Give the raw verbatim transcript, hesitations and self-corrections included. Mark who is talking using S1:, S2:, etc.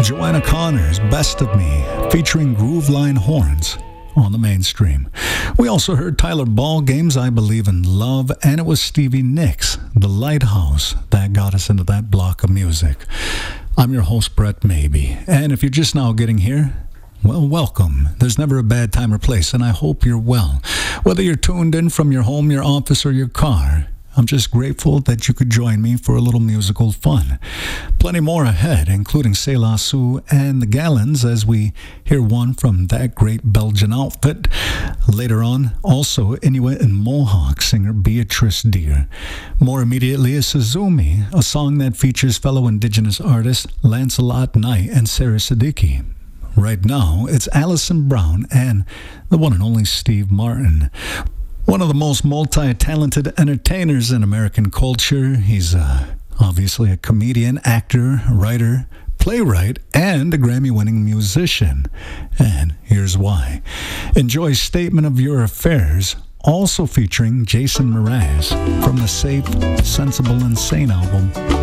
S1: Joanna Connor's Best of Me, featuring Grooveline horns on the mainstream. We also heard Tyler Ballgame's I Believe in Love, and it was Stevie Nicks, The Lighthouse, that got us into that block of music. I'm your host, Brett Maybe, and if you're just now getting here, well, welcome. There's never a bad time or place, and I hope you're well. Whether you're tuned in from your home, your office, or your car, I'm just grateful that you could join me for a little musical fun. Plenty more ahead, including C'est La Sue and the Gallons, as we hear one from that great Belgian outfit. Later on, also Inuit and Mohawk singer Beatrice Deer. More immediately is Suzumi, a song that features fellow Indigenous artists Lancelot Knight and Sarah Siddiqui. Right now, it's Alison Brown and the one and only Steve Martin. One of the most multi-talented entertainers in American culture. He's uh, obviously a comedian, actor, writer, playwright, and a Grammy-winning musician. And here's why. Enjoy Statement of Your Affairs, also featuring Jason Mraz from the Safe, Sensible, and Sane album.